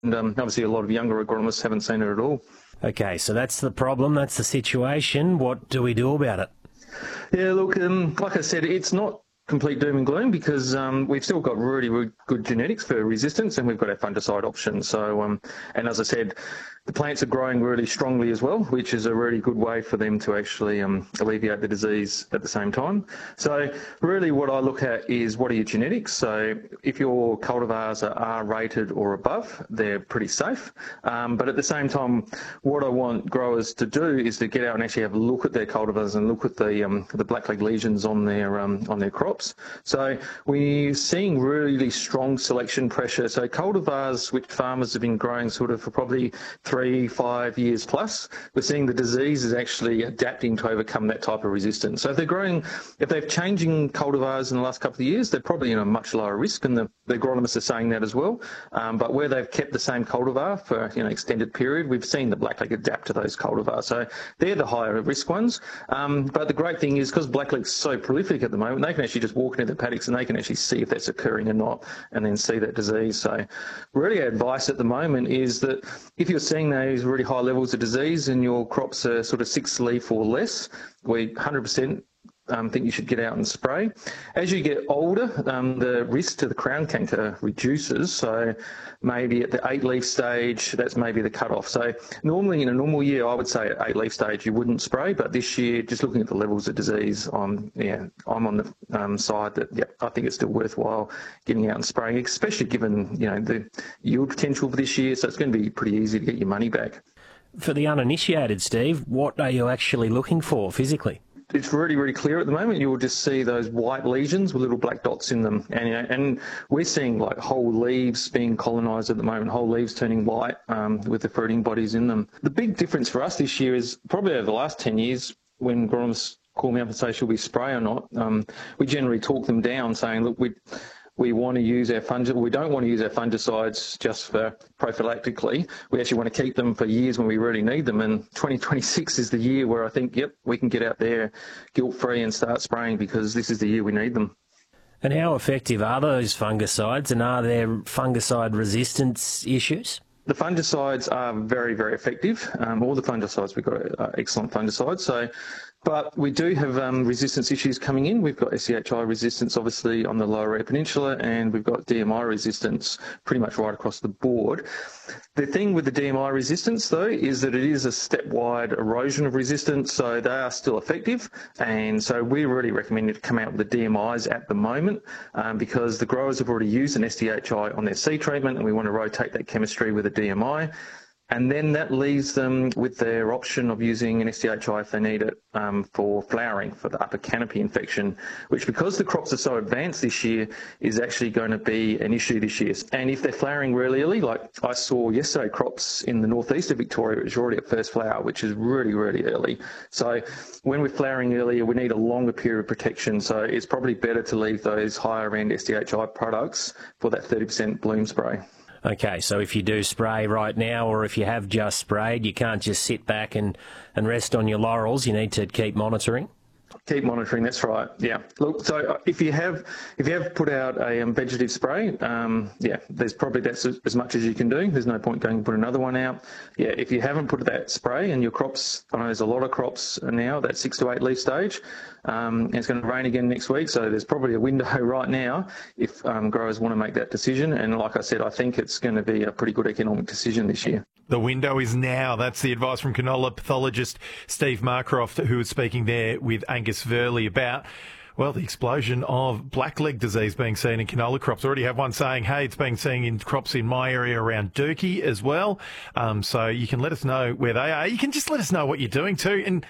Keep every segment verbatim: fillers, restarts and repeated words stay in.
And um, obviously a lot of younger agronomists haven't seen it at all. Okay, so that's the problem, that's the situation. What do we do about it? Yeah, look, um, like I said, it's not complete doom and gloom because um, we've still got really, really good genetics for resistance, and we've got our fungicide options. So, um, and as I said, the plants are growing really strongly as well, which is a really good way for them to actually um, alleviate the disease at the same time. So really what I look at is what are your genetics. So if your cultivars are R rated or above, they're pretty safe. Um, but at the same time, what I want growers to do is to get out and actually have a look at their cultivars and look at the um, the blackleg lesions on their um, on their crops. So we're seeing really strong selection pressure. So cultivars which farmers have been growing sort of for probably three, five years plus, we're seeing the disease is actually adapting to overcome that type of resistance. So if they're growing, if they're changing cultivars in the last couple of years, they're probably in a much lower risk, and the, the agronomists are saying that as well. Um, but where they've kept the same cultivar for you know extended period, we've seen the blackleg adapt to those cultivars. So they're the higher risk ones. Um, but the great thing is because blackleg's so prolific at the moment, they can actually just walk into the paddocks and they can actually see if that's occurring or not, and then see that disease. So really our advice at the moment is that if you're seeing those really high levels of disease and your crops are sort of six leaf or less, we one hundred percent um, think you should get out and spray. As you get older, um, the risk to the crown canker reduces. So maybe at the eight leaf stage, that's maybe the cutoff. So normally in a normal year, I would say at eight leaf stage you wouldn't spray, but this year, just looking at the levels of disease, I'm yeah, I'm on the um, side that yeah, I think it's still worthwhile getting out and spraying, especially given you know the yield potential for this year. So it's going to be pretty easy to get your money back. For the uninitiated, Steve, what are you actually looking for physically? It's really, really clear at the moment. You'll just see those white lesions with little black dots in them. And, you know, and we're seeing like whole leaves being colonised at the moment, whole leaves turning white um, with the fruiting bodies in them. The big difference for us this year is probably over the last ten years when agronomists call me up and say, should we spray or not? Um, we generally talk them down saying, look, we we want to use our fungicides, we don't want to use our fungicides just for prophylactically. We actually want to keep them for years when we really need them. And twenty twenty-six is the year where I think, yep, we can get out there guilt-free and start spraying because this is the year we need them. And how effective are those fungicides, and are there fungicide resistance issues? The fungicides are very, very effective. Um, all the fungicides, we've got uh, excellent fungicides. So, but we do have um, resistance issues coming in. We've got S C H I resistance, obviously, on the Lower Eyre Peninsula, and we've got D M I resistance pretty much right across the board. The thing with the D M I resistance, though, is that it is a step-wide erosion of resistance, so they are still effective. And so we really recommend you to come out with the D M Is at the moment um, because the growers have already used an S D H I on their seed treatment, and we want to rotate that chemistry with a D M I. And then that leaves them with their option of using an S D H I if they need it um, for flowering, for the upper canopy infection, which because the crops are so advanced this year is actually going to be an issue this year. And if they're flowering really early, like I saw yesterday crops in the northeast of Victoria, which are already at first flower, which is really, really early. So when we're flowering earlier, we need a longer period of protection. So it's probably better to leave those higher end S D H I products for that thirty percent bloom spray. Okay, so if you do spray right now, or if you have just sprayed, you can't just sit back and, and rest on your laurels. You need to keep monitoring. Keep monitoring, that's right. Yeah. Look, so if you have if you have put out a um, vegetative spray, um, yeah, there's probably that's as, as much as you can do. There's no point going to put another one out. Yeah, if you haven't put that spray and your crops, I know there's a lot of crops now, that six to eight leaf stage, um, and it's going to rain again next week, so there's probably a window right now if um, growers want to make that decision. And like I said, I think it's going to be a pretty good economic decision this year. The window is now. That's the advice from canola pathologist Steve Marcroft, who was speaking there with Angus Verley about, well, the explosion of blackleg disease being seen in canola crops. Already have one saying, hey, it's being seen in crops in my area around Durkee as well. Um, so you can let us know where they are. You can just let us know what you're doing too. And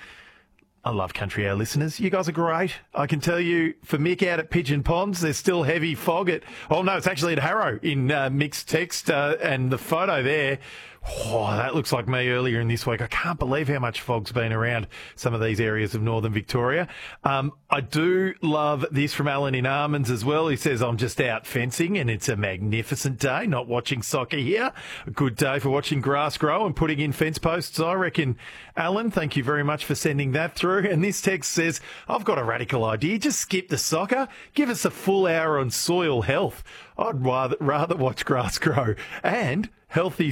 I love Country Air listeners. You guys are great. I can tell you, for Mick out at Pigeon Ponds, there's still heavy fog at, oh no, it's actually at Harrow in uh, mixed text, uh, and the photo there, oh, that looks like me earlier in this week. I can't believe how much fog's been around some of these areas of northern Victoria. Um, I do love this from Alan in Almonds as well. He says, I'm just out fencing and it's a magnificent day, not watching soccer here. A good day for watching grass grow and putting in fence posts, I reckon. Alan, thank you very much for sending that through. And this text says, I've got a radical idea. Just skip the soccer. Give us a full hour on soil health. I'd rather, rather watch grass grow. And healthy